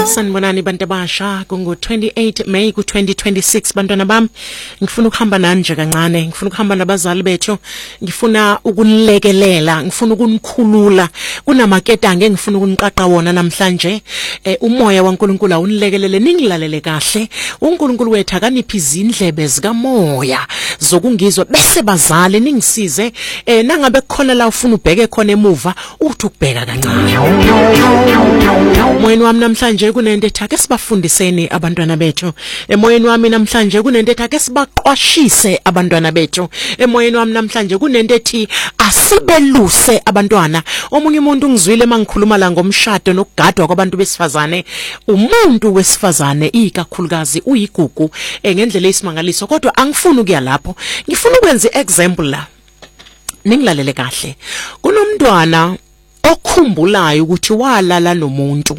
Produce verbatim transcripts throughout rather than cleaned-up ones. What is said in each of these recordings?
Sanibonani bantu abasha kungu twenty-eight May ku twenty twenty-six bantwana bami ngifuna ukuhamba nanje kancane ngifuna ukuhamba nabazali bethu ngifuna ukunilekelela ngifuna ukunikhulula kunamaketanga engifuna ukuniqaqa wona namhlanje eh, umoya waNkulunkulu awunilekelele ningilalele kahle uNkulunkulu wethu akaniphi izindlebe zikamoya zokungizwa bese bazali ningisize eh, nangabe kukhona la ufuna ubheke khona emuva uthi ukubheka kancane moyeni wami namhlanje kunento ethi ake sibafundiseni abantwana bethu emoyeni wami namhlanje kunento ethi ake sibaqwashise abantwana bethu emoyeni wami namhlanje kunento ethi asibeluse abantwana omunye umuntu ngizwile mangikhuluma la ngomshado nokugadwa kwabantu besifazane umuntu wesifazane ikakhulukazi uyigugu ngendlela esimangaliso kodwa angifuni ukuya lapho ngifuna ukwenza iexample la ningilalele kahle kunomntwana okhumbulayo ukuthi walala nomuntu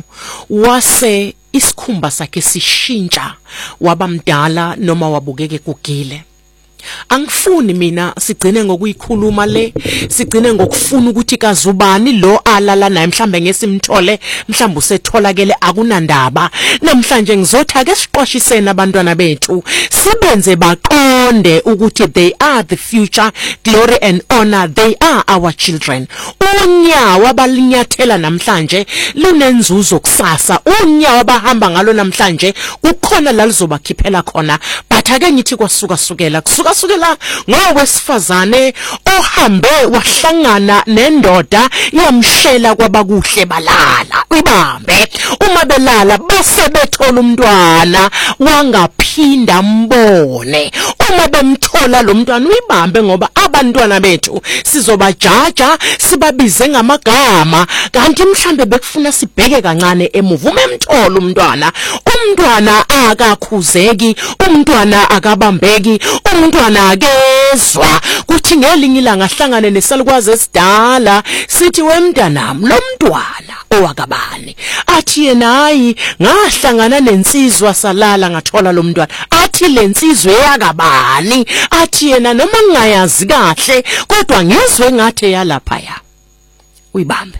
wase isikhumba sakhe sishintsha wabamdala noma wabukeke kugile angifuni mina sigcine ngokuyikhuluma le sigcine ngokufuna ukuthi kazubani lo alala naye mhlambe ngesimthole mhlambe usetholakele akunandaba namhlanje ngizothi ake siqoshisene abantwana bethu sibenze baqonde ukuthi they are the future glory and honor they are our children unyawo abalinyathela namhlanje lunenzuzo kusasa unyawo abahamba ngalo namhlanje kukhona la lizobakhiphela khona but ake ngithi kwasuka sukela kusuka sukela ngowesifazane ohambe wahlangana nendoda yamshela kwabakuhle balala ibambe uma belala base bethola umntwana wangaphinda mbone uma bemthola lo mntwana uyibambe ngoba abantwana bethu sizobajaja sibabize ngamagama kanti mhlambe bekufuna sibheke kancane emuva umemthola umntwana umntwana akakhuzeki umntwana akabambeki umntwana akezwa kuthi ngelinye ilanga hlangane nesalukwazi esidala sithi wemntanami lo mntwana owakabani athi yena hayi ngahlangana nensizwa salala ngathola lo mntwana athi lensizwe yakabani athi yena noma ngingayazi kahle kodwa ngizwe ngathi yalapha ya uyibambe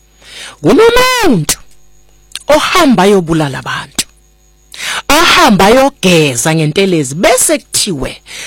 kunomuntu ohamba yobulala abantu ahamba yogeza ngentelezi bese kuthiwe